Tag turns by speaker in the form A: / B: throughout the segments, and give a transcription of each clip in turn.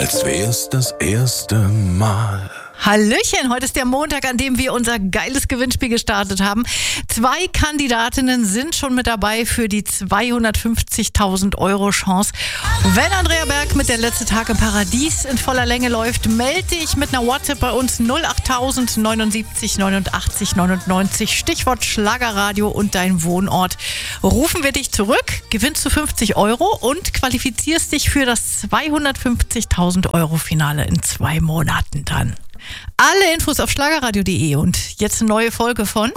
A: als wär's das erste Mal.
B: Hallöchen, heute ist der Montag, an dem wir unser geiles Gewinnspiel gestartet haben. 2 Kandidatinnen sind schon mit dabei für die 250.000 Euro Chance. Wenn Andrea Berg mit der letzte Tag im Paradies in voller Länge läuft, melde dich mit einer WhatsApp bei uns 08000 79 89 99, Stichwort Schlagerradio und dein Wohnort. Rufen wir dich zurück, gewinnst du 50 Euro und qualifizierst dich für das 250.000 Euro Finale in 2 Monaten dann. Alle Infos auf schlagerradio.de und jetzt eine neue Folge von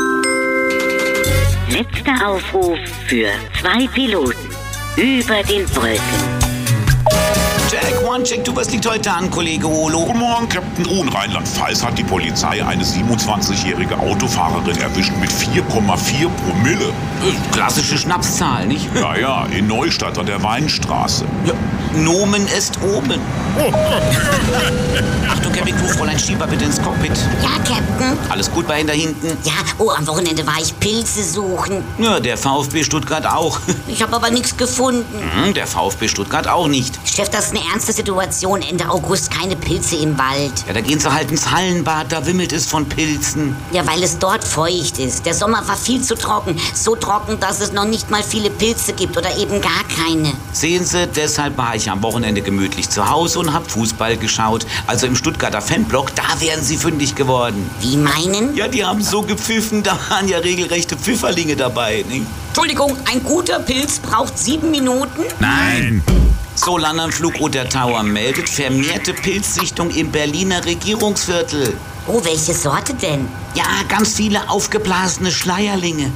C: Letzter Aufruf für 2 Piloten über den Brücken.
D: Jack, One-Check, du, was liegt heute an, Kollege Olo?
E: Guten Morgen, Captain O. In Rheinland-Pfalz hat die Polizei eine 27-jährige Autofahrerin erwischt mit 4,4 Promille.
D: Klassische Schnapszahl, nicht?
E: Ja, in Neustadt an der Weinstraße.
D: Ja, Nomen ist oben. Achtung, Cabin Crew, Fräulein Schieber, bitte ins Cockpit.
F: Ja, Captain.
D: Alles gut bei Ihnen da hinten?
F: Ja, am Wochenende war ich Pilze suchen.
D: Ja, der VfB Stuttgart auch.
F: Ich habe aber nichts gefunden.
D: Der VfB Stuttgart auch nicht.
F: Chef, das ist eine ernste Situation. Ende August keine Pilze im Wald.
D: Ja, da gehen Sie halt ins Hallenbad, da wimmelt es von Pilzen.
F: Ja, weil es dort feucht ist. Der Sommer war viel zu trocken. So trocken, dass es noch nicht mal viele Pilze gibt oder eben gar keine.
D: Sehen Sie, deshalb war ich am Wochenende gemütlich zu Hause und hab Fußball geschaut. Also im Stuttgarter Fanblock, da wären Sie fündig geworden.
F: Wie meinen?
D: Ja, die haben so gepfiffen, da waren ja regelrechte Pfifferlinge dabei, nicht?
F: Entschuldigung, ein guter Pilz braucht 7 Minuten?
E: Nein!
D: Solananflug der Tower meldet vermehrte Pilzsichtung im Berliner Regierungsviertel.
F: Oh, welche Sorte denn?
D: Ja, ganz viele aufgeblasene Schleierlinge.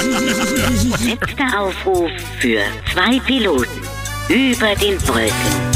C: Letzter Aufruf für 2 Piloten über den Brücken.